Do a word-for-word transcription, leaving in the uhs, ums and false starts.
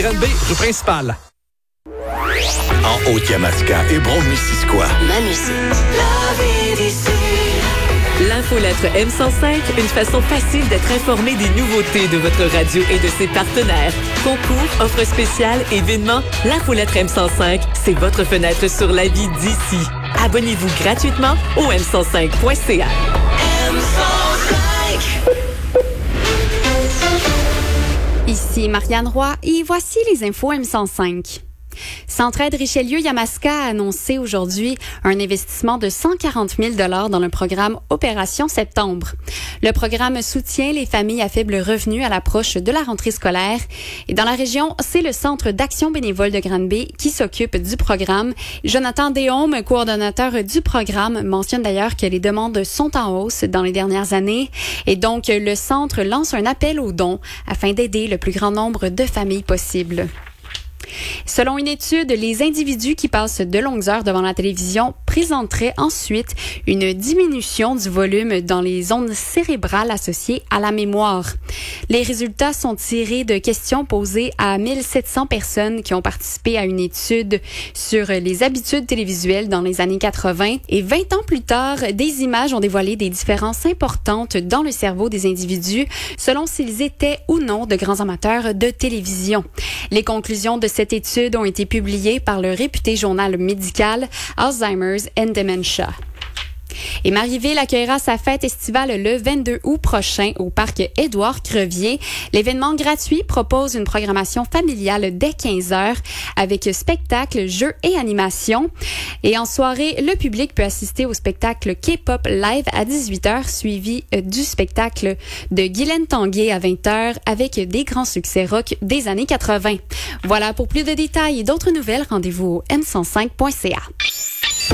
Granby, rue principale. En Haute-Yamaska et Brome-Missisquoi. Ma musique. La vie d'ici. L'infolettre M cent cinq, une façon facile d'être informé des nouveautés de votre radio et de ses partenaires. Concours, offres spéciales, événements, l'infolettre M cent cinq, c'est votre fenêtre sur la vie d'ici. Abonnez-vous gratuitement au m cent cinq point c a. M cent cinq. Ici Marianne Roy et voici les infos M cent cinq. Centraide Richelieu-Yamaska a annoncé aujourd'hui un investissement de cent quarante mille dollars dans le programme Opération Septembre. Le programme soutient les familles à faible revenu à l'approche de la rentrée scolaire. Et dans la région, c'est le Centre d'action bénévole de Granby qui s'occupe du programme. Jonathan Déhomme, coordonnateur du programme, mentionne d'ailleurs que les demandes sont en hausse dans les dernières années. Et donc, le centre lance un appel aux dons afin d'aider le plus grand nombre de familles possible. Selon une étude, les individus qui passent de longues heures devant la télévision présenteraient ensuite une diminution du volume dans les ondes cérébrales associées à la mémoire. Les résultats sont tirés de questions posées à mille sept cents personnes qui ont participé à une étude sur les habitudes télévisuelles dans les années quatre-vingt. Et vingt ans plus tard, des images ont dévoilé des différences importantes dans le cerveau des individus selon s'ils étaient ou non de grands amateurs de télévision. Les conclusions de cette étude ont été publiées par le réputé journal médical Alzheimer's and Dementia. Et Marieville accueillera sa fête estivale le vingt-deux août prochain au parc Édouard-Crevier. L'événement gratuit propose une programmation familiale dès quinze heures avec spectacles, jeux et animations. Et en soirée, le public peut assister au spectacle K-pop live à dix-huit heures suivi du spectacle de Guylaine Tanguay à vingt heures avec des grands succès rock des années quatre-vingt. Voilà, pour plus de détails et d'autres nouvelles, rendez-vous au m cent cinq point c a.